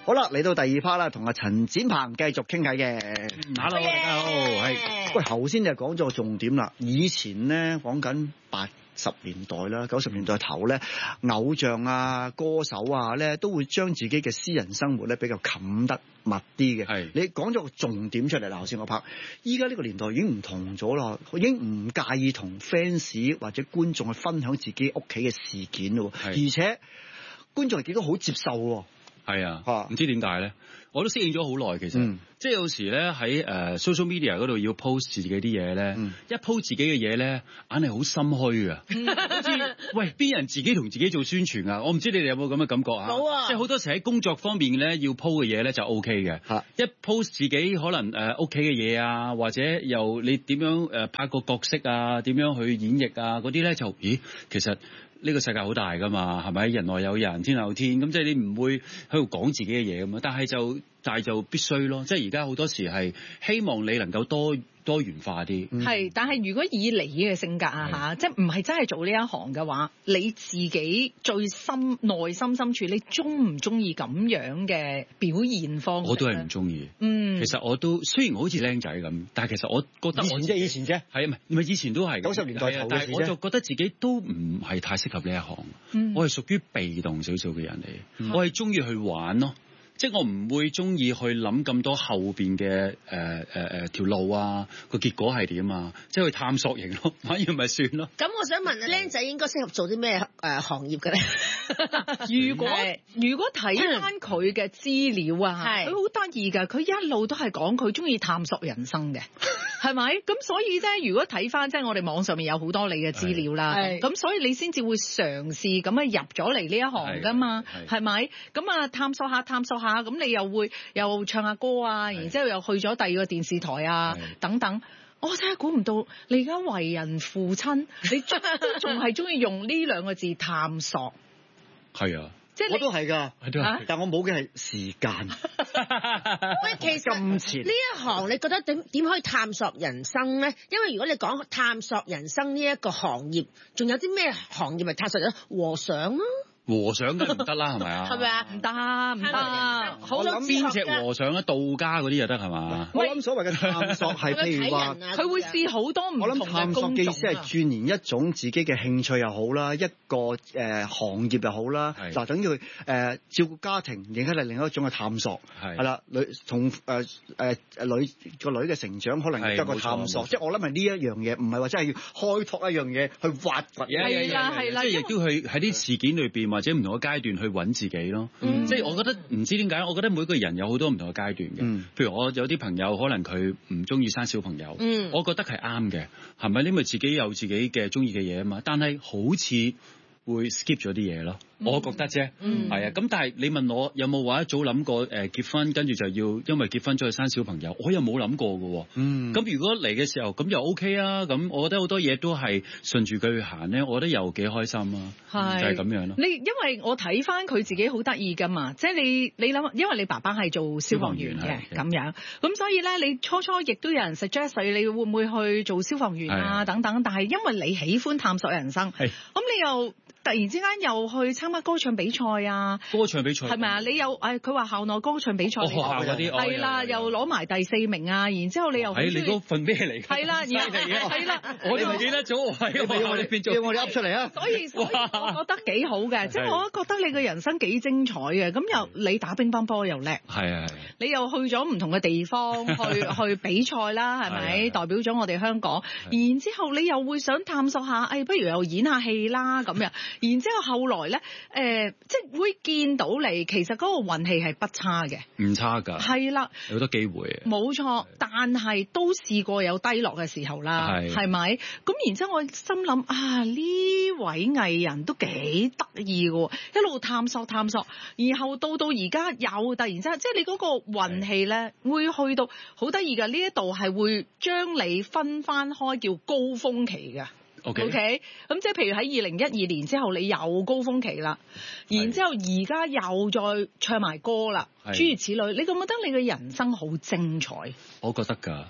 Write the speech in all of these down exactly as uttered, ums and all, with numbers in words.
好啦，嚟到第二 part 啦，同阿陳展鵬繼續傾偈嘅。 Hello，大家好，係。 喂，頭先就講咗個重點啦。以前咧講緊八十年代啦，九十年代頭咧，偶像啊、歌手啊咧，都會將自己嘅私人生活咧比較冚得密啲嘅。係。你講咗個重點出嚟啦，頭先我拍。依家呢個年代已經唔同咗啦，已經唔介意同 fans 或者觀眾去分享自己屋企嘅事件咯。而且觀眾亦都好接受喎。 係啊，唔知點解咧？我都適應咗好耐，其實，嗯、即係有時咧喺誒 social media 嗰度要 post 自己啲嘢咧，嗯、一 post 自己嘅嘢咧，硬係好心虛啊！好似喂，邊人自己同自己做宣傳啊？我唔知你哋有冇咁嘅感覺啊？冇啊！即係好多時喺工作方面咧，要 post 嘅嘢咧就 OK 嘅，啊、一 post 自己可能誒屋企嘅嘢啊，或者又你點樣誒拍個角色啊，點樣去演繹啊，嗰啲咧就咦，其實。呢個世界好大㗎嘛，係咪？人外有人，天外有天，咁即係你唔會喺度講自己嘅嘢咁嘛。但係就但係就必須咯，即係而家好多時係希望你能夠多多元化啲。 係、嗯，但係如果以你嘅性格啊嚇，即係唔係真係做呢一行嘅話，你自己最深內心深處，你中唔中意咁樣嘅表現方式？ 我都係唔中意。嗯，其實我都雖然我好似僆仔咁，但係其實我覺得我以前啫，以前啫， 係啊，唔係唔係以前都係九十年代頭嘅事啫。但係我就覺得自己都唔係太適合呢一行。嗯、我係屬於被動少少嘅人嚟，嗯、我係中意去玩咯。即係我唔會中意去諗咁多後邊嘅誒誒誒條路啊，個結果係點啊，即係去探索型咯，反而咪算咯。 咁我想問，僆仔應該適合做啲咩誒行業嘅咧？ 如果如果睇翻佢嘅資料啊，佢好得意㗎，佢一路都係講佢中意探索人生嘅，係咪？咁所以咧，如果睇翻即係我哋網上面有好多你嘅資料啦，咁所以你先至會嘗試咁樣入咗嚟呢一行㗎嘛，係咪？咁啊探索下探索下。咁你又會又唱下歌啊，然之後又去咗第二個電視台啊，等等。我真係估唔到你而家為人父親，你仲仲係中意用呢兩個字探索。 係啊， 即係我都係㗎，啊、但我冇嘅係時間。 喂，其實金錢呢一行，你覺得點點可以探索人生咧？因為如果你講探索人生呢一個行業，仲有啲咩行業係探索咗？和尚啊？ 和尚梗唔得啦，係咪啊？ 係咪啊？ 唔得唔得， 好諗邊隻和尚咧？道家嗰啲就得係嘛？ 我諗所謂嘅探索係譬如話， 佢會試好多唔同嘅工種。我諗探索嘅意思係鑽研一種自己嘅興趣又好啦，一個誒、呃、行業又好啦。嗱，等於佢誒照顧家庭，亦係另一種嘅探索。係係啦，女同誒誒女個女嘅成長，可能亦都係個探索。即係我諗係呢一樣嘢，唔係話真係要開拓一樣嘢去挖掘。 係啦係啦， 即係亦都去喺啲事件裏邊。或者唔同嘅階段去揾自己咯，嗯、即係我覺得唔知點解，我覺得每個人有好多唔同嘅階段嘅。嗯、譬如我有啲朋友可能佢唔中意生小朋友，嗯、我覺得係啱嘅，係咪？因為自己有自己嘅中意嘅嘢啊嘛。但係好似會 skip 咗啲嘢咯。我覺得啫，係、嗯、啊，咁但係你問我有冇話一早諗過誒、呃、結婚，跟住就要因為結婚再去生小朋友，我又冇諗過嘅喎。嗯，咁如果嚟嘅時候咁又 OK 啊，咁我覺得好多嘢都係順住佢去行咧，我覺得又幾開心啊，係就係咁樣咯。 你因為我睇翻佢自己好得意㗎嘛，即係你你諗，因為你爸爸係做消防員嘅咁樣，咁所以咧你初初亦都有人 suggest 你，你會唔會去做消防員啊等等，但係因為你喜歡探索人生，咁你又突然之間又去參加歌唱比賽啊！ 歌唱比賽係咪啊？你有誒？佢話校內歌唱比賽， 學校嗰啲係啦，又攞埋第四名啊！然之後你又誒，你嗰份咩嚟？ 係啦，係啦， 我哋唔記得咗，係我哋變咗， 我哋噏出嚟啊！ 所以所以我覺得幾好嘅，即係我都覺得你個人生幾精彩嘅。咁又你打乒乓波又叻， 係啊， 你又去咗唔同嘅地方去去比賽啦，係咪？代表咗我哋香港。然之後你又會想探索下，誒，不如又演下戲啦咁樣。然之後後來咧，誒，即係會見到你，其實嗰個運氣係不差嘅，唔差㗎， 係啦， 有好多機會， 冇錯，但係都試過有低落嘅時候啦，係咪？咁然之後我心諗啊，呢位藝人都幾得意嘅，一路探索探索，然後到到而家又突然之間，即係你嗰個運氣咧，會去到好得意㗎，呢一度係會將你分翻開叫高峰期㗎。OK，咁、okay? 即係譬如喺二零一二年之後，你又高峰期啦，然之後而家又再唱埋歌啦，諸如此類，你覺唔覺得你嘅人生好精彩？ 我覺得㗎。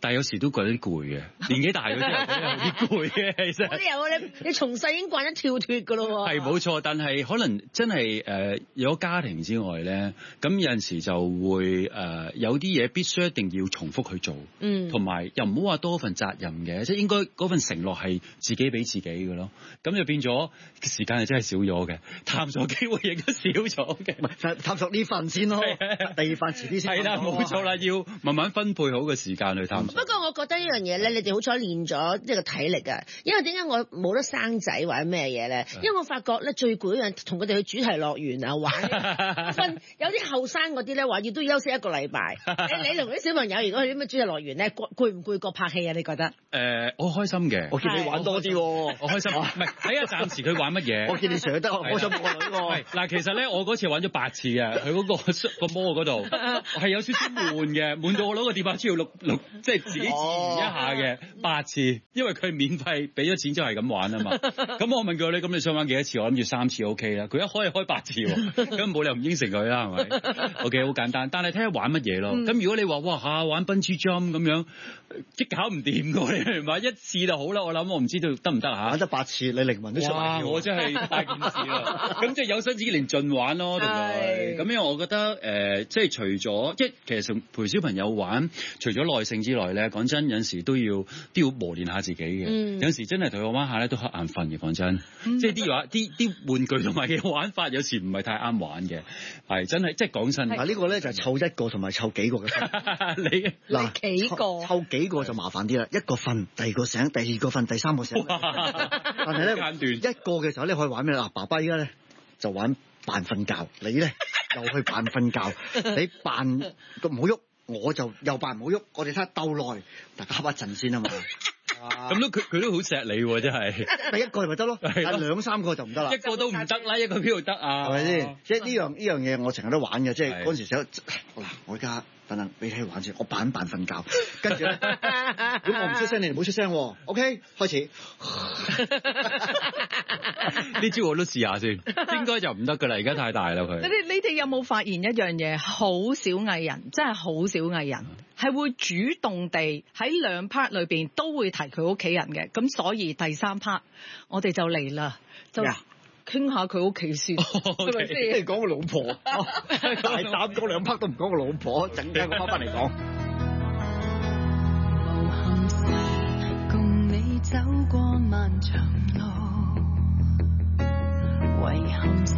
但係有時都覺得啲攰嘅，年紀大咗之後覺得有啲攰嘅，其實。 我都有啊，你你從細已經慣咗跳脫㗎咯喎。係冇錯，但係可能真係誒、呃、有咗家庭之外咧，咁有陣時就會誒、呃、有啲嘢必須一定要重複去做，嗯，同埋又唔好話多份責任嘅，即係應該嗰份承諾係自己俾自己嘅咯。咁就變咗時間係真係少咗嘅，探索機會亦都少咗嘅。 唔係探索呢份先咯，第二份遲啲先。 係啦，冇錯啦，要慢慢分配好個時間去探索。 不過我覺得呢樣嘢咧，你哋好彩練咗呢個體力啊！因為點解我冇得生仔或者咩嘢咧？因為我發覺咧最攰一樣同佢哋去主題樂園啊玩，瞓有啲後生嗰啲咧話要都要休息一個禮拜。你你同啲小朋友如果去啲咩主題樂園咧，攰唔攰過拍戲啊？你覺得？誒、 呃，我開心嘅。 我見你玩多啲喎， 我開心。唔係睇下暫時佢玩乜嘢。 我見你成日得我想個女喎。 嗱，其實咧我嗰次玩咗八次啊，佢嗰、嗰個個摩嗰度係有少少悶嘅，悶到我攞個電話出要錄錄，即係自己自娛一下嘅八次，因為佢免費俾咗錢就係咁玩啊嘛。咁我問佢你咁你想玩幾多次？我諗住三次 OK 啦。佢一開就開八次喎，咁冇理由唔應承佢啦，係咪 ？OK 好簡單，但係睇下玩乜嘢咯。咁、嗯、如果你話哇嚇玩 bungee jump 咁樣，即搞唔掂㗎，你明白？一次就好啦。我諗我唔知道得唔得嚇？ 玩得八次，你靈魂都出嚟。 哇！我真係大件事啦。咁即係有生之年盡玩咯，同佢。咁因為我覺得誒、呃，即係除咗即係其實陪小朋友玩，除咗耐性之外咧，講真有陣時都要都要磨練下自己嘅、嗯。有陣時真係同佢玩下咧都瞌眼瞓嘅，講真。嗯、即係啲話啲啲玩具同埋嘅玩法有時唔係太啱玩嘅，係真係即係講真。 嗱呢個咧就係湊一個同埋湊幾個嘅分。 你嗱幾個湊幾個就麻煩啲啦，一個瞓，第二個醒，第二個瞓，第三個醒。但係咧一個嘅時候咧可以玩咩？嗱，爸爸依家咧就玩扮瞓覺，你咧又去扮瞓覺，你扮都唔好喐，我就又扮唔好喐，我哋睇下鬥耐，大家瞌一陣先啊嘛。 咁都佢佢都好錫你喎，真係。 第一個咪得咯，但係兩三個就唔得啦。 一個都唔得啦，一個邊度得啊？ 係咪先？即係呢樣呢樣嘢，我成日都玩嘅，即係嗰陣時想嗱，我而家等等俾你玩先，我扮扮瞓覺，跟住咧，如果我唔出聲，你哋唔好出聲喎。OK，開始。 呢招我都試下先，應該就唔得㗎啦，而家太大啦佢。 你你哋有冇發現一樣嘢？好少藝人，真係好少藝人係會主動地喺兩 part 裏邊都會提佢屋企人嘅。咁所以第三 part 我哋就嚟啦，就傾下佢屋企先，係咪先？ 你講個老婆，大膽嗰兩 part 都唔講個老婆，陣間我翻返嚟講。無憾是共你走過漫長路，遺憾